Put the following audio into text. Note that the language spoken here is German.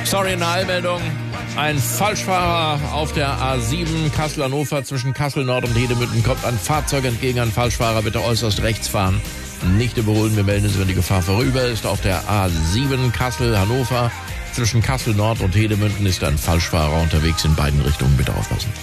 Sorry, eine Eilmeldung. Ein Falschfahrer auf der A7 Kassel-Hannover zwischen Kassel Nord und Hedemünden kommt ein Fahrzeug entgegen. Ein Falschfahrer, bitte äußerst rechts fahren. Nicht überholen, wir melden es, wenn die Gefahr vorüber ist. Auf der A7 Kassel-Hannover zwischen Kassel Nord und Hedemünden ist ein Falschfahrer unterwegs in beiden Richtungen. Bitte aufpassen.